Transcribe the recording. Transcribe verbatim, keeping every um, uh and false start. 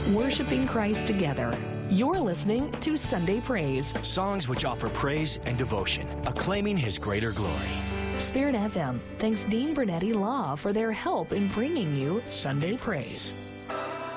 worshiping Christ together. You're listening to Sunday Praise. Songs which offer praise and devotion, acclaiming His greater glory. Spirit F M thanks Dean Bernetti Law for their help in bringing you Sunday Praise.